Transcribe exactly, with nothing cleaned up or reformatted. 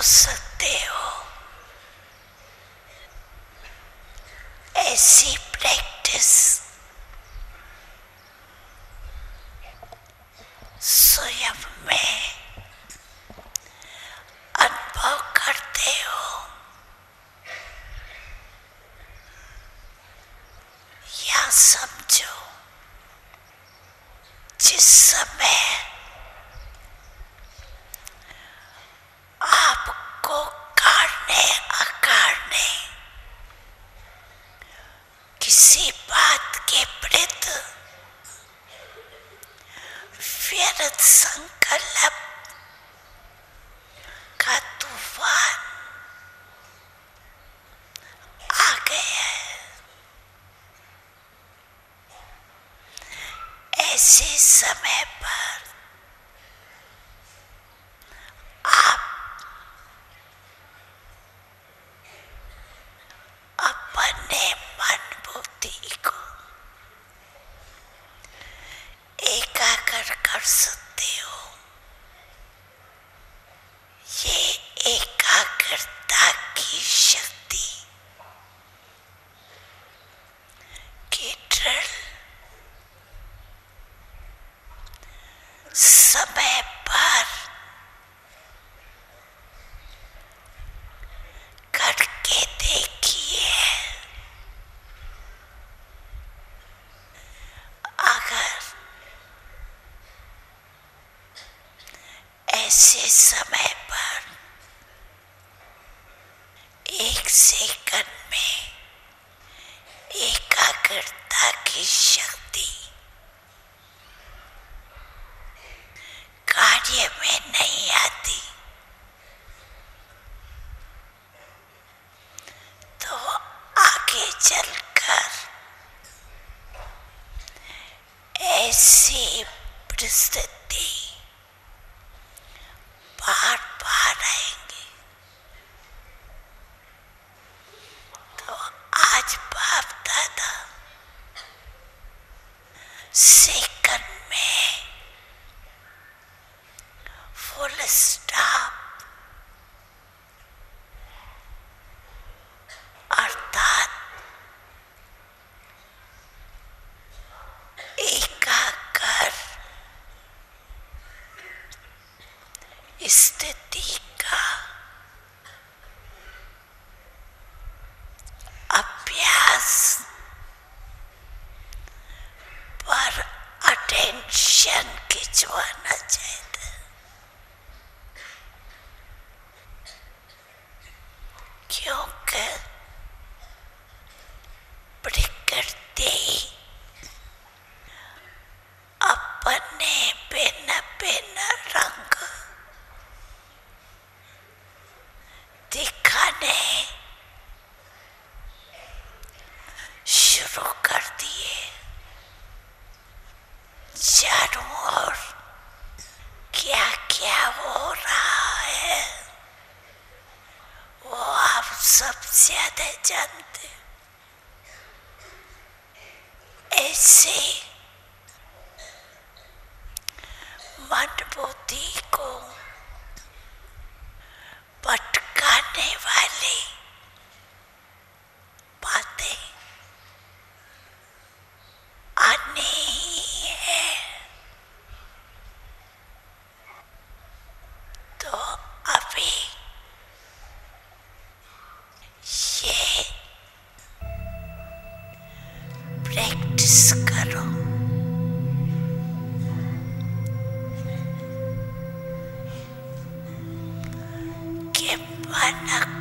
सकते हो। ऐसी प्रैक्टिस स्वयं में अनुभव करते हो या समझो, जिस समय आपको काढ़ने अकाढ़ने किसी बात के प्रति व्यर्थ संकल्प का तूफान आ गया है, ऐसे समय पर आप अपने मन बुद्धि को एकाग्र कर सकते हो। ये एकाग्रता की शक्ति की दृढ़ समय पर करके देखिए। अगर ऐसे समय पर एक सेकंड में एकाग्रता की शक्ति कार्य में नहीं आती तो आगे चलकर ऐसी परिस्थिति बार बार आएंगी। तो आज बाप दादा सेकंड में फुल स्टॉप अर्थात एकाग्र स्थिति का अभ्यास पर अटेंशन खिंचवाना चाहिए, क्योंकि प्रकृति अपने भिन्न भिन्न रंग दिखाने शुरू कर दिए। चारों ओर क्या क्या हो रहा है वो आप सब ज्यादा जानते। ऐसे मन बुद्धि को भटकाने वाली बातें आनी ही है, तो अभी ये प्रैक्टिस करो कि मन